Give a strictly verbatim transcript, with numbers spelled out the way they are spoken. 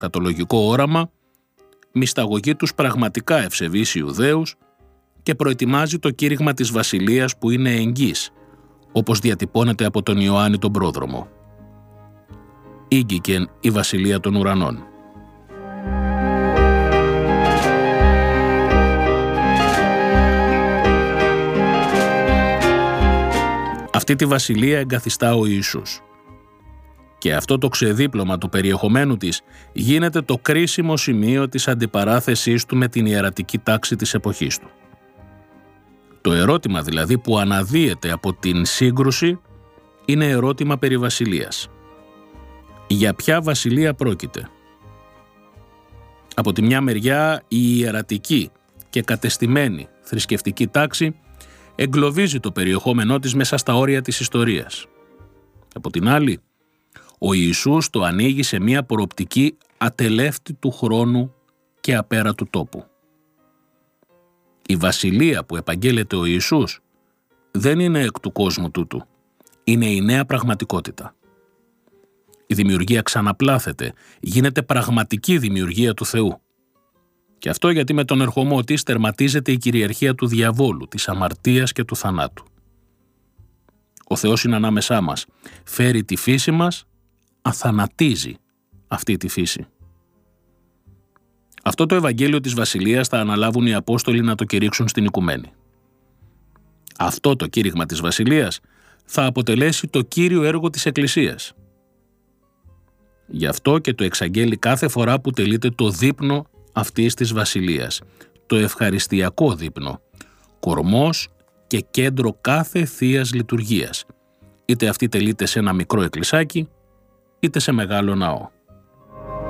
κατ' το λογικό όραμα, μυσταγωγεί τους πραγματικά ευσεβείς Ιουδαίους και προετοιμάζει το κήρυγμα της βασιλείας που είναι εγγύς, όπως διατυπώνεται από τον Ιωάννη τον Πρόδρομο. Ήγγικεν η βασιλεία των ουρανών. Αυτή τη βασιλεία εγκαθιστά ο Ιησούς. Και αυτό το ξεδίπλωμα του περιεχομένου της γίνεται το κρίσιμο σημείο της αντιπαράθεσής του με την ιερατική τάξη της εποχής του. Το ερώτημα δηλαδή που αναδύεται από την σύγκρουση είναι ερώτημα περί βασιλείας. Για ποια βασιλεία πρόκειται? Από τη μια μεριά η ιερατική και κατεστημένη θρησκευτική τάξη εγκλωβίζει το περιεχόμενό της μέσα στα όρια της ιστορίας. Από την άλλη, ο Ιησούς το ανοίγει σε μια προοπτική ατελεύτη του χρόνου και απέραντου τόπου. Η βασιλεία που επαγγέλλεται ο Ιησούς δεν είναι εκ του κόσμου τούτου, είναι η νέα πραγματικότητα. Η δημιουργία ξαναπλάθεται, γίνεται πραγματική δημιουργία του Θεού. Και αυτό γιατί με τον ερχομό της τερματίζεται η κυριαρχία του διαβόλου, της αμαρτίας και του θανάτου. Ο Θεός είναι ανάμεσά μας, φέρει τη φύση μας, αθανατίζει αυτή τη φύση. Αυτό το Ευαγγέλιο της Βασιλείας θα αναλάβουν οι Απόστολοι να το κηρύξουν στην οικουμένη. Αυτό το κήρυγμα της Βασιλείας θα αποτελέσει το κύριο έργο της Εκκλησίας. Γι' αυτό και το εξαγγέλει κάθε φορά που τελείται το δείπνο αυτής της Βασιλείας, το ευχαριστιακό δείπνο, κορμός και κέντρο κάθε θείας λειτουργίας, είτε αυτή τελείται σε ένα μικρό εκκλησάκι, είτε σε μεγάλο ναό.